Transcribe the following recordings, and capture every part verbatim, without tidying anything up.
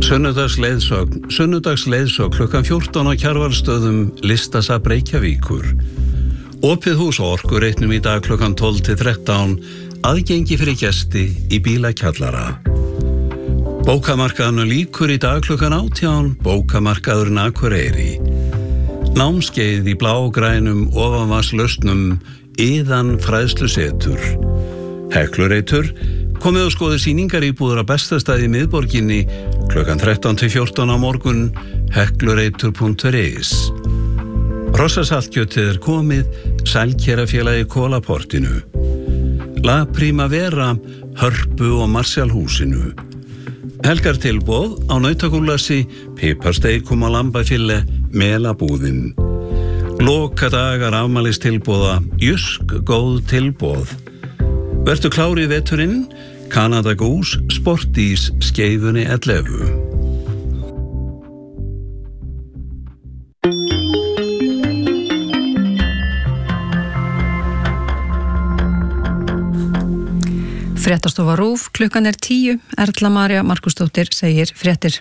Sunnudagsleiðsögn, sunnudagsleiðsögn klukkan fjórtán á Kjarvalsstöðum Listasafn Reykjavíkur. Opið hús á Orkureitnum í dag klukkan tólf til þrettán, aðgengi fyrir gesti í bílakjallara. Bókamarkaðurinn lýkur í dag klukkan átján, bókamarkaðurinn Akureyri. Námskeið í blágrænum ofanvatnslausnum, Iðan fræðslusetur. Heklureitur, komið og skoðið sýningar íbúðar á bestastæði í miðborginni klukkan þrettán til fjórtán á morgun, heklureitur punktur is. Hrossasaltkjötið er komið, Sælkerafélagi Kólaportinu. La Primavera, Hörpu og Marshallhúsinu. Helgartilboð á nautakúlasi, piparsteikum og lambafille, Melabúðin. Loka dagar afmælistilboða, Jysk góð tilboð. Vertu klárið veturinn, Canada Goose, Sportís, Skeifunni ellefu. Fréttastofa RÚV, klukkan er tíu, Erla María Markusdóttir segir fréttir.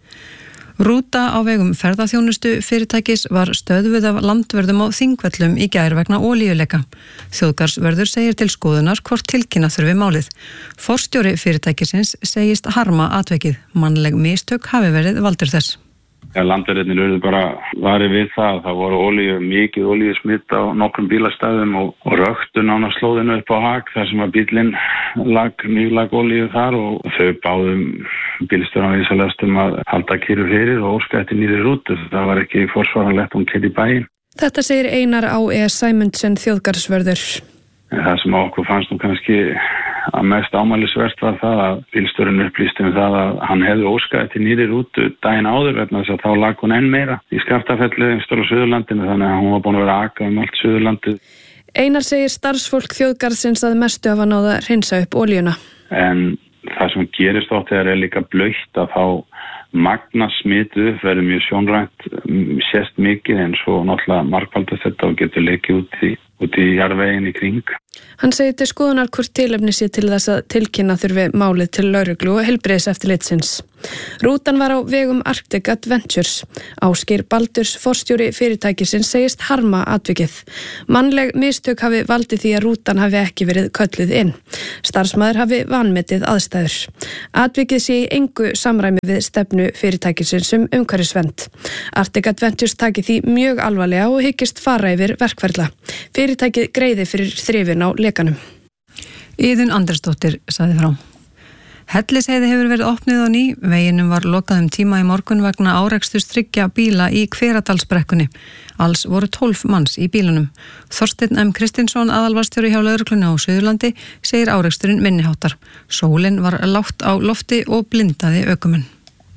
Rúta á vegum ferðaþjónustu fyrirtækis var stöðvuð af landvörðum á Þingvöllum í gær vegna olíuleka. Þjóðgarðsvörður segir til skoðunar hvort tilkynna þurfi málið. Forstjóri fyrirtækisins segist harma atvikið. Mannleg mistök hafi verið valdur þess. Ja, landverðirnir urðu bara varið við það. Það voru olíu, mikið olíusmitt á nokkrum bílastæðum og, og röktu nánast slóðinu upp á hak þar sem að bílinn lag, nýlag olíu þar og þau báðum bílstjórann vísalestum að halda kyrru fyrir og óska eftir nýri rútu. Það var ekki forsvaranlegt um kyrr í bæinn. Þetta segir Einar Á E. Sæmundsen þjóðgarðsvörður. Það sem okkur fannst nú kannski að mest ámælisvert var það að bílstjórinn upplýsti um það að hann hefði óskað eftir nýri rútu daginn áður vegna þess að þá lag hún enn meira í Skaftafelli, stóra Suðurlandinu, þannig að hún var búin að vera að aka um allt Suðurlandið. Einar segir starfsfólk þjóðgarðsins að mestu hafa náð að hreinsa upp olíuna. En það sem gerist oft þegar er líka blautt að þá magna smitu verður mjög sjónrænt, sést mikið eins og náttúrulega margfaldast þetta og getur leikið út í út í jarðveginn í kring. Hann segir til skoðunar hvort tilefni sé til þess að tilkynna þurfi málið til lögreglu og heilbrigðiseftirlitsins. Rútan var á vegum Arctic Adventures. Ásgeir Baldurs, forstjóri fyrirtækisins, segist harma atvikið. Mannleg mistök hafi valdið því að rútan hafi ekki verið kölluð inn. Starfsmaður hafi vanmetið aðstæður. Atvikið sé í engu samræmi við stefnu fyrirtækisins um umhverfisvernd. Arctic Adventures taki því mjög alvarlega og hyggist fara yfir verkferla. Fyrirtækið greiði fyrir þrifin á lekanum. Iðunn Andrésdóttir sagði frá. Hellisheiði hefur verið opnið á ný, veginum var lokað um tíma í morgun vegna áreksturs þriggja bíla í Hveradalsbrekkunni. Alls voru tólf manns í bílunum. Þorsteinn M. Kristinsson, aðalvarstjóri hjá lögreglunni á Suðurlandi, segir áreksturinn minniháttar. Sólin var lágt á lofti og blindaði ökumenn.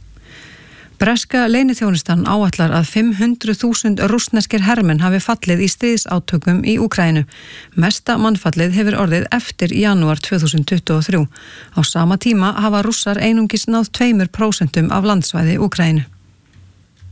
Breska leyniþjónustan áætlar að fimm hundruð þúsund rússneskir hermenn hafi fallið í stríðsátökum í Úkraínu. Mesta mannfallið hefur orðið eftir janúar tvö þúsund tuttugu og þrjú. Á sama tíma hafa rússar einungis náð tveimur prósentum af landsvæði Úkraínu.